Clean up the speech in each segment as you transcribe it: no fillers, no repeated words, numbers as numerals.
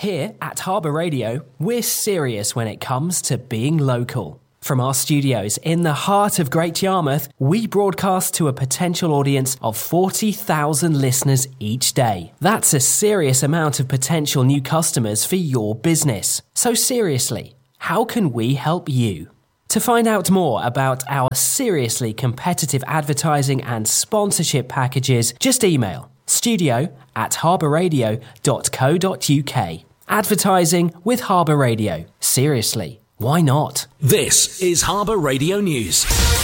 Here at Harbour Radio, we're serious when it comes to being local. From our studios in the heart of Great Yarmouth, we broadcast to a potential audience of 40,000 listeners each day. That's a serious amount of potential new customers for your business. So seriously, how can we help you? To find out more about our seriously competitive advertising and sponsorship packages, just email studio@harbourradio.co.uk. Advertising with Harbour Radio. Seriously, why not? This is Harbour Radio News.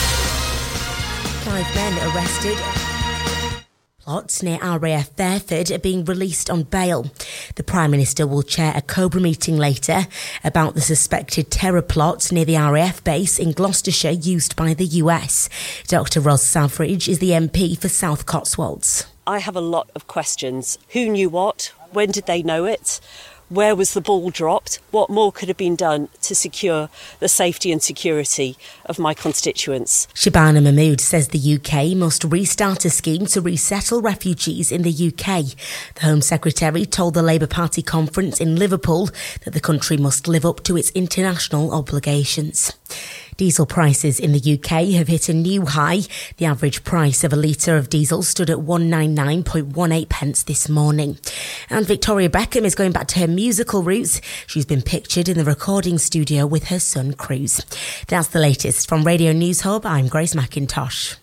5 men arrested. Plots near RAF Fairford are being released on bail. The Prime Minister will chair a COBRA meeting later about the suspected terror plot near the RAF base in Gloucestershire used by the US. Dr Ros Savridge is the MP for South Cotswolds. I have a lot of questions. Who knew what? When did they know it? Where was the ball dropped? What more could have been done to secure the safety and security of my constituents? Shabana Mahmood says the UK must restart a scheme to resettle refugees in the UK. The Home Secretary told the Labour Party conference in Liverpool that the country must live up to its international obligations. Diesel prices in the UK have hit a new high. The average price of a litre of diesel stood at 199.18 pence this morning. And Victoria Beckham is going back to her musical roots. She's been pictured in the recording studio with her son Cruz. That's the latest from Radio News Hub. I'm Grace McIntosh.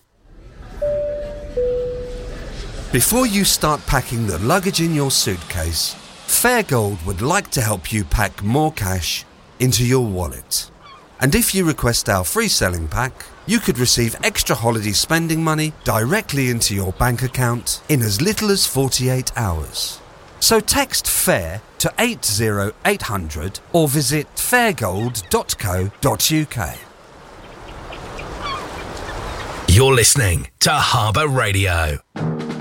Before you start packing the luggage in your suitcase, Fairgold would like to help you pack more cash into your wallet. And if you request our free selling pack, you could receive extra holiday spending money directly into your bank account in as little as 48 hours. So text FAIR to 80800 or visit fairgold.co.uk. You're listening to Harbour Radio.